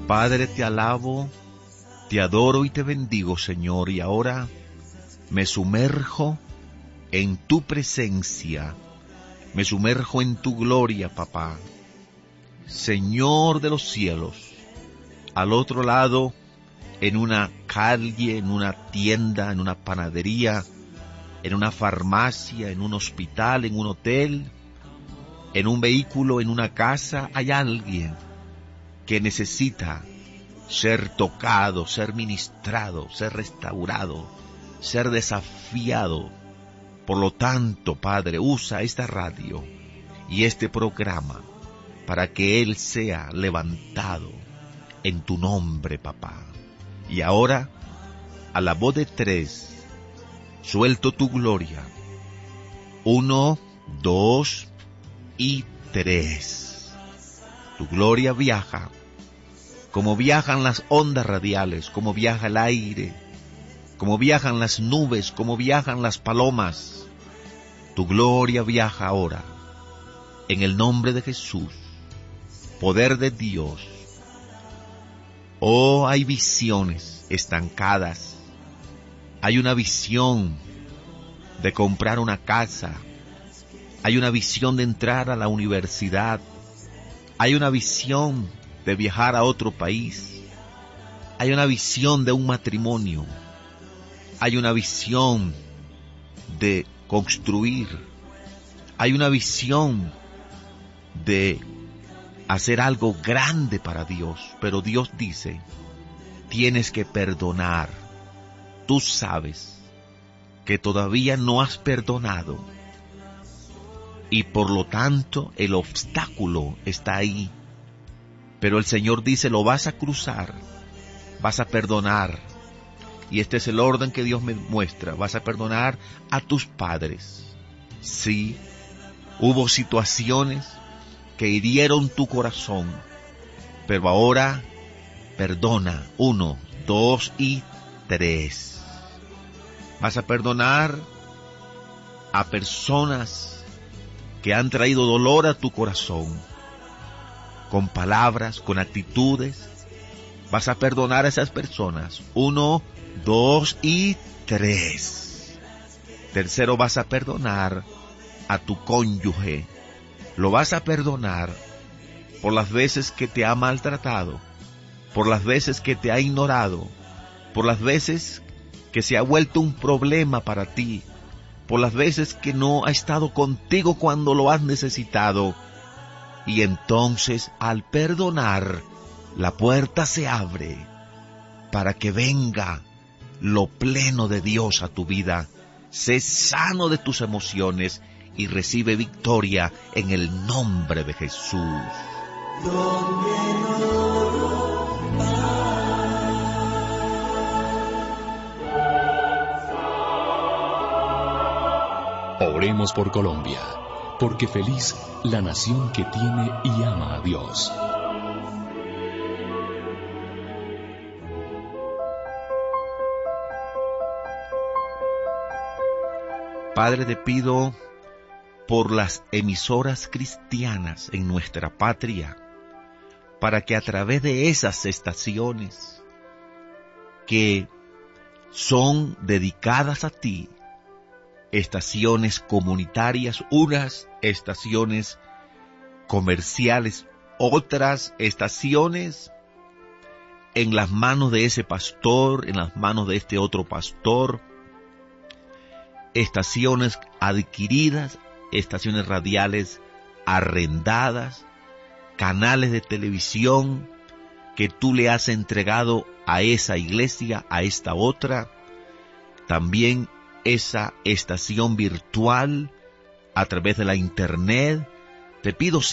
Padre, te alabo, te adoro y te bendigo, Señor, y ahora me sumerjo en tu presencia, me sumerjo en tu gloria, papá. Señor de los cielos, al otro lado, en una calle, en una tienda, en una panadería, en una farmacia, en un hospital, en un hotel, en un vehículo, en una casa, hay alguien que necesita ser tocado, ser ministrado, ser restaurado, ser desafiado. Por lo tanto, Padre, usa esta radio y este programa para que Él sea levantado en tu nombre, papá. Y ahora, a la voz de 3, suelto tu gloria. 1, 2 y 3. Tu gloria viaja, como viajan las ondas radiales, como viaja el aire, como viajan las nubes, como viajan las palomas. Tu gloria viaja ahora, en el nombre de Jesús, poder de Dios. Oh, hay visiones estancadas. Hay una visión de comprar una casa. Hay una visión de entrar a la universidad. Hay una visión de viajar a otro país. Hay una visión de un matrimonio. Hay una visión de construir. Hay una visión de hacer algo grande para Dios. Pero Dios dice, tienes que perdonar. Tú sabes que todavía no has perdonado. Y por lo tanto el obstáculo está ahí. Pero el Señor dice, lo vas a cruzar, vas a perdonar. Y este es el orden que Dios me muestra. Vas a perdonar a tus padres. Sí, hubo situaciones que hirieron tu corazón, pero ahora perdona. 1, 2 y 3. Vas a perdonar a personas que han traído dolor a tu corazón, con palabras, con actitudes. Vas a perdonar a esas personas. 1, 2 y 3. Tercero, vas a perdonar a tu cónyuge. Lo vas a perdonar por las veces que te ha maltratado, por las veces que te ha ignorado, por las veces que se ha vuelto un problema para ti, por las veces que no ha estado contigo cuando lo has necesitado. Y entonces, al perdonar, la puerta se abre para que venga lo pleno de Dios a tu vida. Sé sano de tus emociones y recibe victoria en el nombre de Jesús. Oremos por Colombia, porque feliz la nación que tiene y ama a Dios. Padre, te pido por las emisoras cristianas en nuestra patria, para que a través de esas estaciones que son dedicadas a ti, estaciones comunitarias, unas estaciones comerciales, otras estaciones en las manos de ese pastor, en las manos de este otro pastor, estaciones adquiridas, estaciones radiales arrendadas, canales de televisión que tú le has entregado a esa iglesia, a esta otra, también esa estación virtual a través de la internet. Te pido,